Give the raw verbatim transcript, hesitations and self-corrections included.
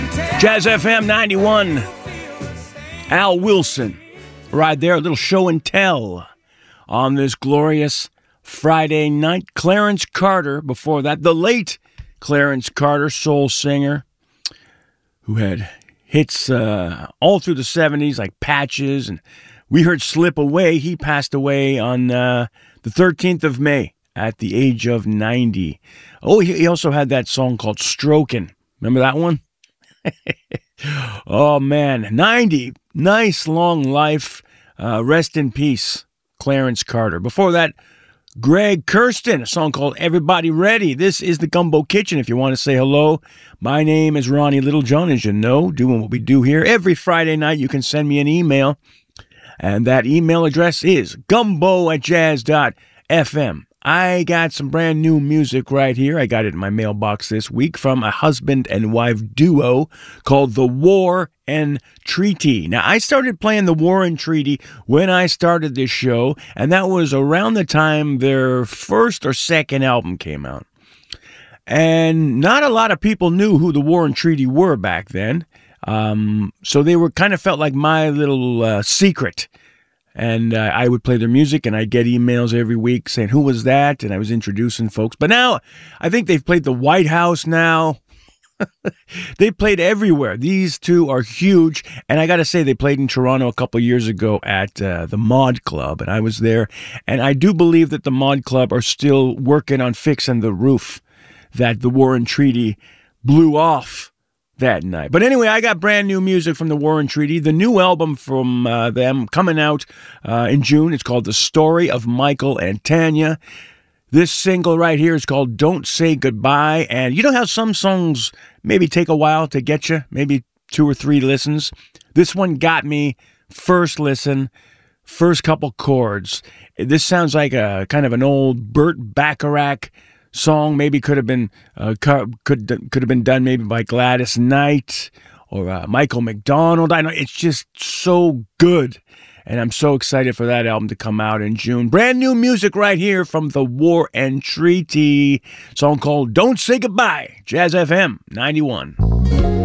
Jazz F M ninety-one. Al Wilson. Right there, a little show and tell on this glorious Friday night. Clarence Carter, before that, the late Clarence Carter, soul singer, who had hits uh, all through the seventies, like Patches, and we heard Slip Away. He passed away on uh, the thirteenth of May at the age of ninety. Oh, he also had that song called Strokin'. Remember that one? Oh, man. ninety. Nice long life. Uh, rest in peace, Clarence Carter. Before that, Greg Kurstin, a song called Everybody Ready. This is the Gumbo Kitchen if you want to say hello. My name is Ronnie Littlejohn, as you know, doing what we do here. Every Friday night you can send me an email, and that email address is gumbo at jazz dot f m. I got some brand new music right here. I got it in my mailbox this week from a husband and wife duo called The War and Treaty. Now, I started playing The War and Treaty when I started this show, and that was around the time their first or second album came out. And not a lot of people knew who The War and Treaty were back then. Um, so they were kind of felt like my little uh, secret. And uh, I would play their music, and I'd get emails every week saying, who was that? And I was introducing folks. But now, I think they've played the White House now. They played everywhere. These two are huge. And I got to say, they played in Toronto a couple years ago at uh, the Mod Club, and I was there. And I do believe that the Mod Club are still working on fixing the roof that the War and Treaty blew off that night. But anyway, I got brand new music from the War and Treaty. The new album from uh, them coming out uh, in June. It's called The Story of Michael and Tanya. This single right here is called Don't Say Goodbye. And you know how some songs maybe take a while to get you? Maybe two or three listens. This one got me first listen, first couple chords. This sounds like a kind of an old Burt Bacharach song. Maybe could have been uh, could could have been done maybe by Gladys Knight or uh, Michael McDonald. I know it's just so good, and I'm so excited for that album to come out in June. Brand new music right here from the War and Treaty, song called "Don't Say Goodbye." Jazz F M ninety-one.